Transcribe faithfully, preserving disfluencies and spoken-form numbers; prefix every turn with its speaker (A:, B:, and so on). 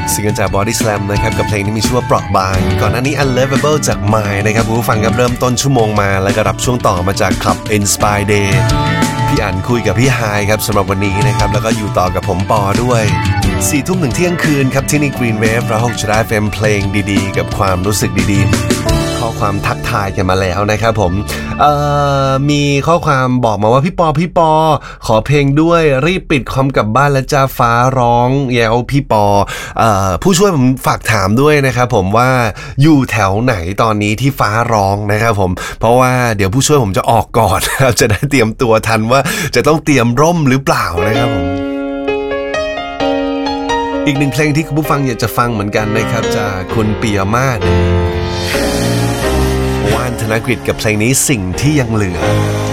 A: ซิงเกิลจาก Body Slam นะครับกับเพลงที่มีชื่อว่าเปราะบางก่อนหน้านี้ Unlovable จาก My นะครับผู้ฟังครับเริ่มต้นชั่วโมงมาแล้วก็รับช่วงต่อมาจาก Club Inspire Day พี่อั๋นคุยกับพี่ไฮครับสำหรับวันนี้นะครับแล้วก็อยู่ต่อกับผมปอด้วยสี่ทุ่มถึงเที่ยงคืนครับที่นี่ Green Wave หนึ่ง หก จุด ห้า เอฟ เอ็ม เพลงดีๆกับความรู้สึกดีๆข้อความทักทายกันมาแล้วนะครับผมเอ่อมีข้อความบอกมาว่าพี่ปอพี่ปอขอเพลงด้วยรีบปิดคอมกลับบ้านแล้วจ้าฟ้าร้องแยวพี่ปอเอ่อผู้ช่วยผมฝากถามด้วยนะครับผมว่าอยู่แถวไหนตอนนี้ที่ฟ้าร้องนะครับผมเพราะว่าเดี๋ยวผู้ช่วยผมจะออกก่อนจะได้เตรียมตัวทันว่าจะต้องเตรียมร่มหรือเปล่านะครับผมอีกหนึ่งเพลงที่คุณผู้ฟังอยากจะฟังเหมือนกันนะครับจากคุณปิยมาศว่านธนกฤษกับเพลงนี้สิ่งที่ยังเหลือ